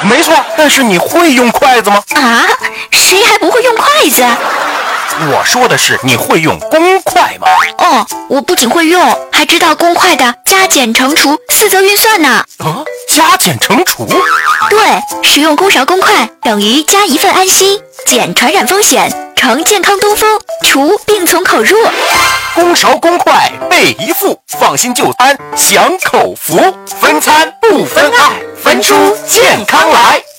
没错，但是你会用筷子吗？ 啊，谁还不会用筷子？ 我说的是你会用公筷吗？ 哦，我不仅会用，还知道公筷的加减乘除四则运算呢。 加减乘除？ 对，使用公勺公筷等于加一份安心，减传染风险，乘健康东风，除病从口入。 公勺公筷备一副，放心就餐享口福，分餐不分爱，分出健康来。